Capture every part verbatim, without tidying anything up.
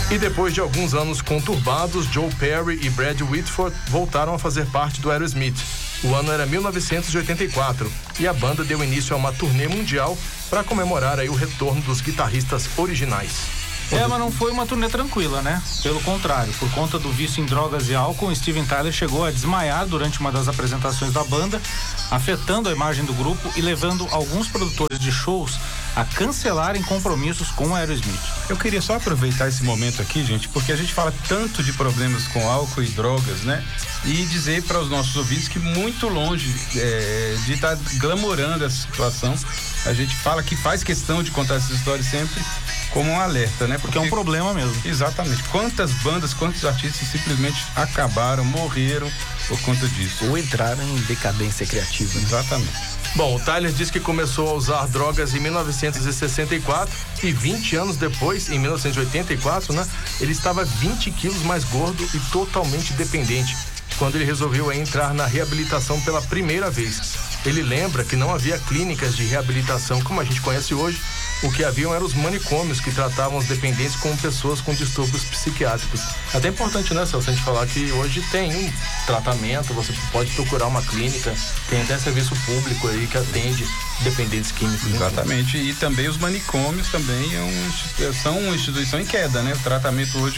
E depois de alguns anos conturbados, Joe Perry e Brad Whitford voltaram a fazer parte do Aerosmith. O ano era mil novecentos e oitenta e quatro e a banda deu início a uma turnê mundial para comemorar aí o retorno dos guitarristas originais. É, mas não foi uma turnê tranquila, né? Pelo contrário, por conta do vício em drogas e álcool, Steven Tyler chegou a desmaiar durante uma das apresentações da banda, afetando a imagem do grupo e levando alguns produtores de shows a cancelarem compromissos com o Aerosmith. Eu queria só aproveitar esse momento aqui, gente, porque a gente fala tanto de problemas com álcool e drogas, né? E dizer para os nossos ouvintes que muito longe é, de estar tá glamorando essa situação, a gente fala que faz questão de contar essa história sempre como um alerta, né? Porque, porque é um problema mesmo. Exatamente. Quantas bandas, quantos artistas simplesmente acabaram, morreram por conta disso. Ou entraram em decadência criativa. Exatamente. Bom, o Tyler diz que começou a usar drogas em mil novecentos e sessenta e quatro e vinte anos depois, em mil novecentos e oitenta e quatro, né? Ele estava vinte quilos mais gordo e totalmente dependente, quando ele resolveu entrar na reabilitação pela primeira vez. Ele lembra que não havia clínicas de reabilitação como a gente conhece hoje. O que haviam eram os manicômios que tratavam os dependentes como pessoas com distúrbios psiquiátricos. É até importante, né, Celso, a gente falar que hoje tem um tratamento, você pode procurar uma clínica, tem até serviço público aí que atende dependentes químicos. Exatamente, e também os manicômios também é um, são uma instituição em queda, né? O tratamento hoje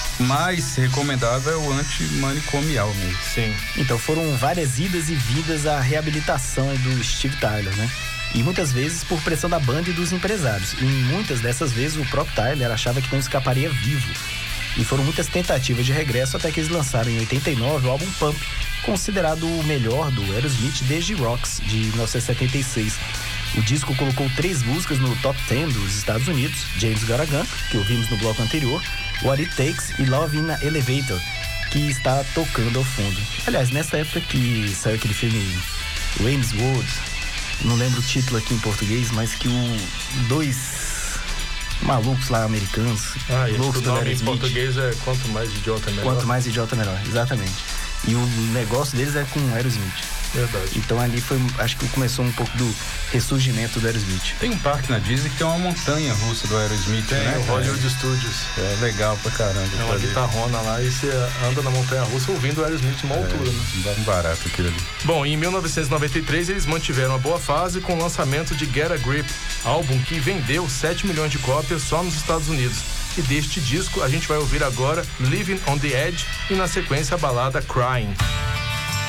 mais recomendado é o antimanicomial mesmo. Sim. Então foram várias idas e vidas à reabilitação do Steve Tyler, né? E muitas vezes por pressão da banda e dos empresários. E muitas dessas vezes o próprio Tyler achava que não escaparia vivo. E foram muitas tentativas de regresso até que eles lançaram em oitenta e nove o álbum Pump, considerado o melhor do Aerosmith desde Rocks, de mil novecentos e setenta e seis. O disco colocou três músicas no top dez dos Estados Unidos: James Got a Gun, que ouvimos no bloco anterior, What It Takes e Love in a Elevator, que está tocando ao fundo. Aliás, nessa época que saiu aquele filme Wayne's World, não lembro o título aqui em português, mas que o dois malucos lá americanos, ah, loucos do nome em português é Quanto Mais Idiota Melhor. Quanto Mais Idiota Melhor, exatamente. E o negócio deles é com o Aerosmith. Verdade. Então ali foi, acho que começou um pouco do ressurgimento do Aerosmith. Tem um parque na Disney que tem uma montanha russa do Aerosmith, tem, né? o Hollywood Studios. É legal pra caramba. É uma guitarrona lá e você anda na montanha russa ouvindo o Aerosmith uma altura, é, né? Dá um barato aquilo ali. Bom, em mil novecentos e noventa e três eles mantiveram a boa fase com o lançamento de Get a Grip, álbum que vendeu sete milhões de cópias só nos Estados Unidos. E deste disco a gente vai ouvir agora Living on the Edge e na sequência a balada Crying.